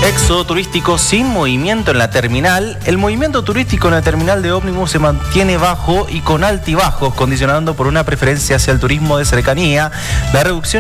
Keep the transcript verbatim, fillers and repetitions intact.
Éxodo turístico sin movimiento en la terminal. El movimiento turístico en la terminal de ómnibus se mantiene bajo y con altibajos, condicionando por una preferencia hacia el turismo de cercanía. La reducción